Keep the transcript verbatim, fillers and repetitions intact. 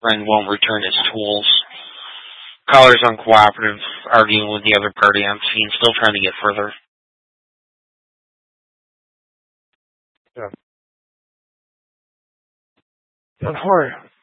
friend won't return his tools. Caller's uncooperative, arguing with the other party on scene, still trying to get further. Yeah. ten four.